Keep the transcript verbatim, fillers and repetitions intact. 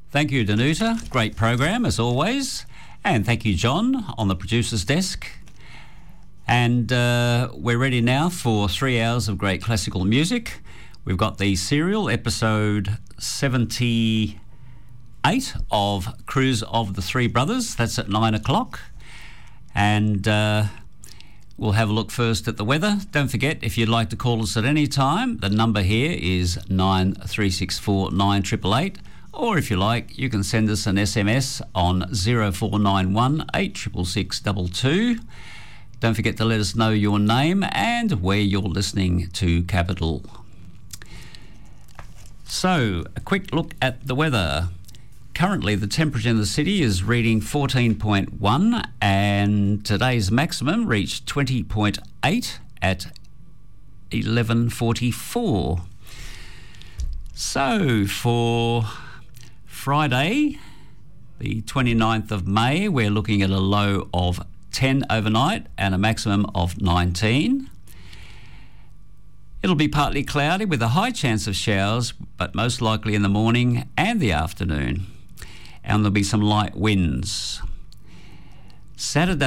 Thank you, Danuta. Great program, as always. And thank you, John, on the producer's desk. And uh, we're ready now for three hours of great classical music. We've got the serial, episode seventy-eight of Cruise of the Three Brothers. That's at nine o'clock. And uh, we'll have a look first at the weather. Don't forget, if you'd like to call us at any time, the number here is nine three six four nine eight eight eight. Or if you like, you can send us an S M S on zero four nine one eight six six six two two. Don't forget to let us know your name and where you're listening to Capital. So, a quick look at the weather. Currently, the temperature in the city is reading fourteen point one, and today's maximum reached twenty point eight at eleven forty-four. So, for Friday, the twenty-ninth of May, we're looking at a low of ten overnight and a maximum of nineteen. It'll be partly cloudy with a high chance of showers, but most likely in the morning and the afternoon. And there'll be some light winds. Saturday